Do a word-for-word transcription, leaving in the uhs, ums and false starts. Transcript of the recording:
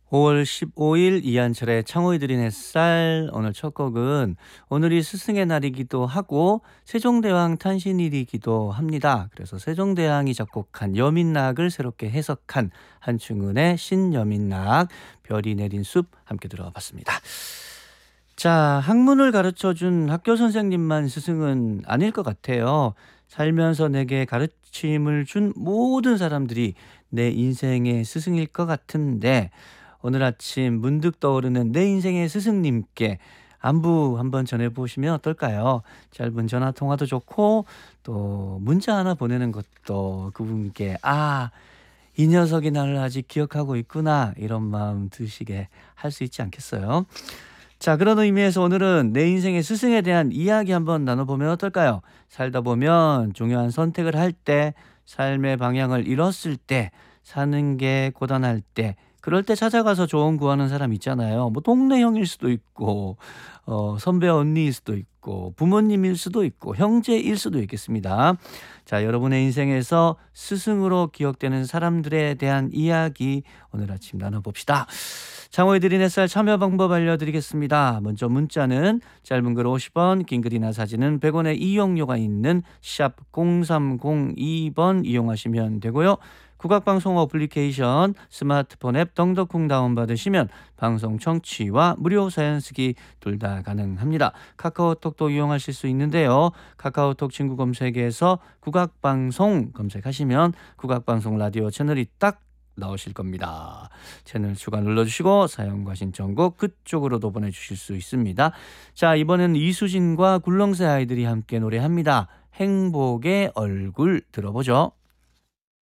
오월 십오일 이한철의 창호이 들린 햇살. 오늘 첫 곡은 오늘이 스승의 날이기도 하고 세종대왕 탄신일이기도 합니다. 그래서 세종대왕이 작곡한 여민락을 새롭게 해석한 한충은의 신여민락 별이 내린 숲 함께 들어봤습니다. 자, 학문을 가르쳐준 학교 선생님만 스승은 아닐 것 같아요. 살면서 내게 가르침을 준 모든 사람들이 내 인생의 스승일 것 같은데 오늘 아침 문득 떠오르는 내 인생의 스승님께 안부 한번 전해보시면 어떨까요? 짧은 전화 통화도 좋고 또 문자 하나 보내는 것도 그분께 아, 이 녀석이 나를 아직 기억하고 있구나 이런 마음 드시게 할 수 있지 않겠어요? 자, 그런 의미에서 오늘은 내 인생의 스승에 대한 이야기 한번 나눠보면 어떨까요? 살다 보면 중요한 선택을 할 때, 삶의 방향을 잃었을 때, 사는 게 고단할 때, 그럴 때 찾아가서 조언 구하는 사람 있잖아요. 뭐 동네 형일 수도 있고, 어, 선배 언니일 수도 있고, 부모님일 수도 있고, 형제일 수도 있겠습니다. 자, 여러분의 인생에서 스승으로 기억되는 사람들에 대한 이야기 오늘 아침 나눠봅시다. 창호이 들린 햇살 참여 방법 알려드리겠습니다. 먼저 문자는 짧은 글 오십 원, 긴 글이나 사진은 백 원의 이용료가 있는 샵 공삼공이 번 이용하시면 되고요. 국악방송 어플리케이션 스마트폰 앱 덩덕쿵 다운받으시면 방송 청취와 무료 사연 쓰기 둘 다 가능합니다. 카카오톡도 이용하실 수 있는데요. 카카오톡 친구 검색에서 국악방송 검색하시면 국악방송 라디오 채널이 딱 나오실 겁니다. 채널 추가 눌러주시고 사연과 신청곡 그쪽으로도 보내주실 수 있습니다. 자, 이번엔 이수진과 굴렁쇠 아이들이 함께 노래합니다. 행복의 얼굴 들어보죠.